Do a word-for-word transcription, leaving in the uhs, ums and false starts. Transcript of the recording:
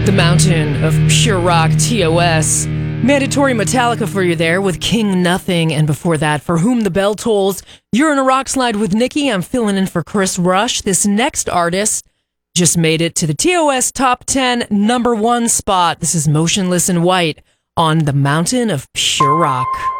The Mountain of Pure Rock, T O S. Mandatory Metallica for you there with King Nothing. And before that, For Whom the Bell Tolls, You're in a Rock Slide with Nikki. I'm filling in for Chris Rush. This next artist just made it to the T O S Top ten number one spot. This is Motionless in White on The Mountain of Pure Rock.